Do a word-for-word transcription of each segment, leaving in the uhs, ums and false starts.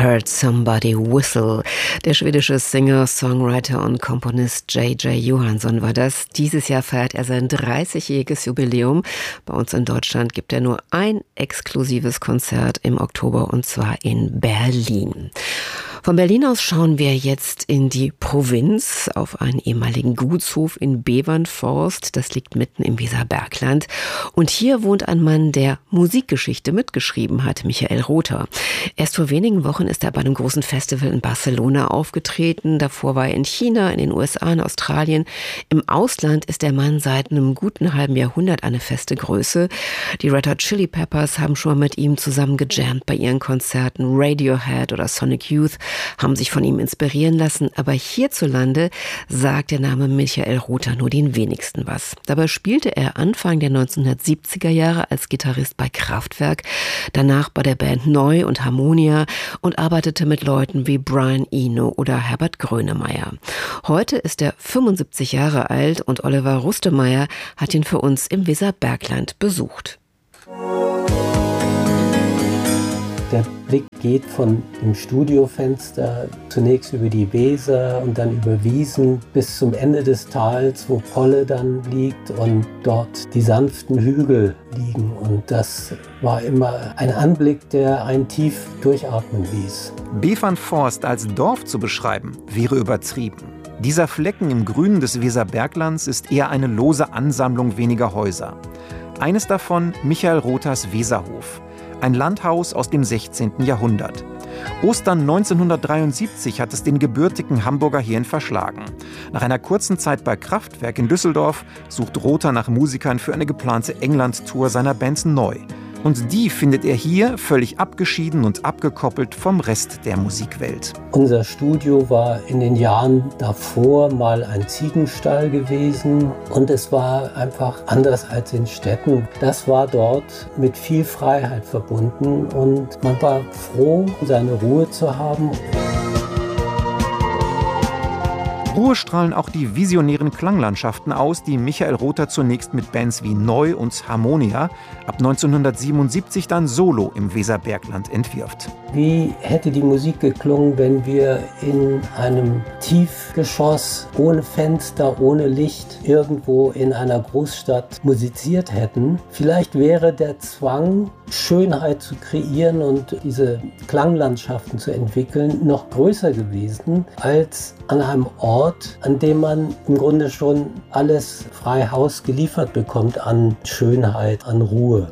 Heard Somebody Whistle. Der schwedische Singer, Songwriter und Komponist J J Johansson war das. Dieses Jahr feiert er sein dreißigjähriges Jubiläum. Bei uns in Deutschland gibt er nur ein exklusives Konzert im Oktober, und zwar in Berlin. Von Berlin aus schauen wir jetzt in die Provinz, auf einen ehemaligen Gutshof in Bevernforst. Das liegt mitten im Weserbergland. Und hier wohnt ein Mann, der Musikgeschichte mitgeschrieben hat, Michael Rother. Erst vor wenigen Wochen ist er bei einem großen Festival in Barcelona aufgetreten. Davor war er in China, in den U S A, in Australien. Im Ausland ist der Mann seit einem guten halben Jahrhundert eine feste Größe. Die Red Hot Chili Peppers haben schon mit ihm zusammen gejammt bei ihren Konzerten. Radiohead oder Sonic Youth haben sich von ihm inspirieren lassen, aber hierzulande sagt der Name Michael Rother nur den wenigsten was. Dabei spielte er Anfang der neunzehnhundertsiebziger Jahre als Gitarrist bei Kraftwerk, danach bei der Band Neu und Harmonia und arbeitete mit Leuten wie Brian Eno oder Herbert Grönemeyer. Heute ist er fünfundsiebzig Jahre alt und Oliver Rustemeyer hat ihn für uns im Weserbergland besucht. Der Blick geht von dem Studiofenster zunächst über die Weser und dann über Wiesen bis zum Ende des Tals, wo Polle dann liegt und dort die sanften Hügel liegen. Und das war immer ein Anblick, der einen tief durchatmen ließ. Bevernforst als Dorf zu beschreiben, wäre übertrieben. Dieser Flecken im Grünen des Weserberglands ist eher eine lose Ansammlung weniger Häuser. Eines davon Michael Rothers Weserhof. Ein Landhaus aus dem sechzehnten Jahrhundert. Ostern neunzehnhundertdreiundsiebzig hat es den gebürtigen Hamburger hierhin verschlagen. Nach einer kurzen Zeit bei Kraftwerk in Düsseldorf sucht Rother nach Musikern für eine geplante England-Tour seiner Band Neu. Und die findet er hier völlig abgeschieden und abgekoppelt vom Rest der Musikwelt. Unser Studio war in den Jahren davor mal ein Ziegenstall gewesen und es war einfach anders als in Städten. Das war dort mit viel Freiheit verbunden und man war froh, seine Ruhe zu haben. Ruhe strahlen auch die visionären Klanglandschaften aus, die Michael Rother zunächst mit Bands wie Neu und Harmonia, ab neunzehnhundertsiebenundsiebzig dann solo im Weserbergland entwirft. Wie hätte die Musik geklungen, wenn wir in einem Tiefgeschoss ohne Fenster, ohne Licht irgendwo in einer Großstadt musiziert hätten? Vielleicht wäre der Zwang, Schönheit zu kreieren und diese Klanglandschaften zu entwickeln, noch größer gewesen als an einem Ort, an dem man im Grunde schon alles frei Haus geliefert bekommt an Schönheit, an Ruhe.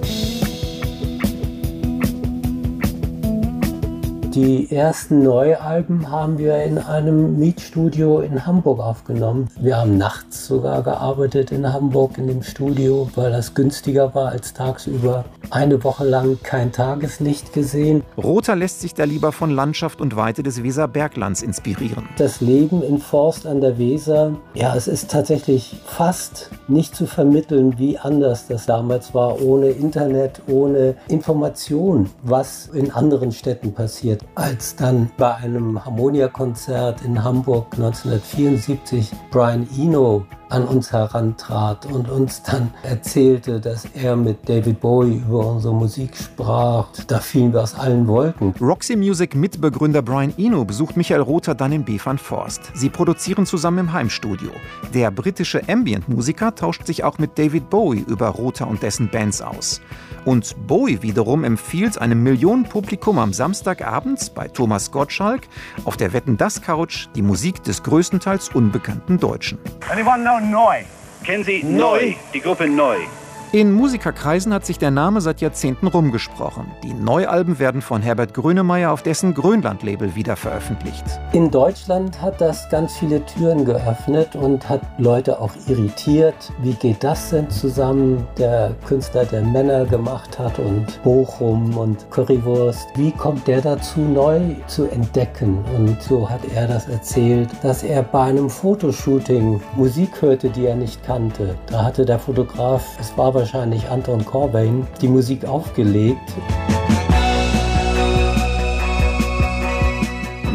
Die ersten Neualben haben wir in einem Mietstudio in Hamburg aufgenommen. Wir haben nachts sogar gearbeitet in Hamburg in dem Studio, weil das günstiger war als tagsüber. Eine Woche lang kein Tageslicht gesehen. Rother lässt sich da lieber von Landschaft und Weite des Weserberglands inspirieren. Das Leben in Forst an der Weser, ja, es ist tatsächlich fast nicht zu vermitteln, wie anders das damals war, ohne Internet, ohne Information, was in anderen Städten passiert. Als dann bei einem Harmonia-Konzert in Hamburg neunzehnhundertvierundsiebzig Brian Eno an uns herantrat und uns dann erzählte, dass er mit David Bowie über unsere Musik sprach. Da fielen wir aus allen Wolken. Roxy Music Mitbegründer Brian Eno besucht Michael Rother dann in Bevernforst. Sie produzieren zusammen im Heimstudio. Der britische Ambient-Musiker tauscht sich auch mit David Bowie über Rother und dessen Bands aus. Und Bowie wiederum empfiehlt einem Millionenpublikum am Samstagabend bei Thomas Gottschalk auf der Wetten-dass-Couch die Musik des größtenteils unbekannten Deutschen. Anyone know Neu? Kennen Sie Neu, die Gruppe Neu? In Musikerkreisen hat sich der Name seit Jahrzehnten rumgesprochen. Die Neualben werden von Herbert Grönemeyer auf dessen Grönland-Label wieder veröffentlicht. In Deutschland hat das ganz viele Türen geöffnet und hat Leute auch irritiert. Wie geht das denn zusammen? Der Künstler, der Männer gemacht hat und Bochum und Currywurst. Wie kommt der dazu, neu zu entdecken? Und so hat er das erzählt, dass er bei einem Fotoshooting Musik hörte, die er nicht kannte. Da hatte der Fotograf, es war wahrscheinlich Anton Corbijn, die Musik aufgelegt.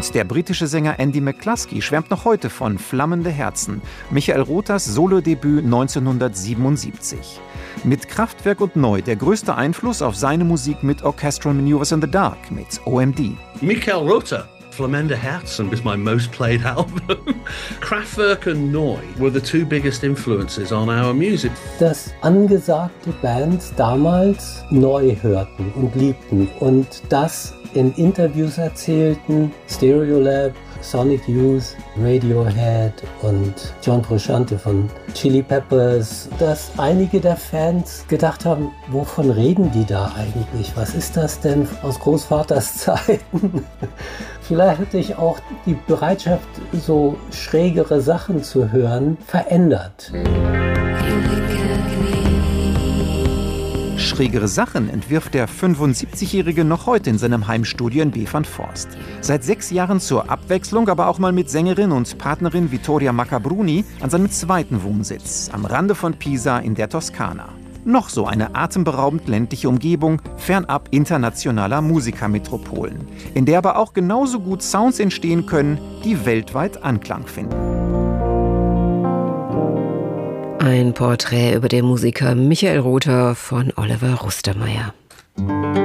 Und der britische Sänger Andy McCluskey schwärmt noch heute von Flammende Herzen, Michael Rothers Solodebüt neunzehnhundertsiebenundsiebzig. Mit Kraftwerk und Neu der größte Einfluss auf seine Musik mit Orchestral Maneuvers in the Dark mit O M D. Michael Rother. Flammende Herzen is my most played album. Kraftwerk and Neu were the two biggest influences on our music. Dass angesagte Bands damals Neu hörten und liebten und das in Interviews erzählten, Stereolab, Sonic Youth, Radiohead und John Frusciante von Chili Peppers, dass einige der Fans gedacht haben, wovon reden die da eigentlich? Was ist das denn aus Großvaters Zeiten? Vielleicht hat sich auch die Bereitschaft, so schrägere Sachen zu hören, verändert. Schrägere Sachen entwirft der fünfundsiebzigjährige noch heute in seinem Heimstudio in Befernforst. Seit sechs Jahren zur Abwechslung, aber auch mal mit Sängerin und Partnerin Vittoria Maccabruni an seinem zweiten Wohnsitz, am Rande von Pisa in der Toskana. Noch so eine atemberaubend ländliche Umgebung, fernab internationaler Musikermetropolen, in der aber auch genauso gut Sounds entstehen können, die weltweit Anklang finden. Ein Porträt über den Musiker Michael Rother von Oliver Rustermeier.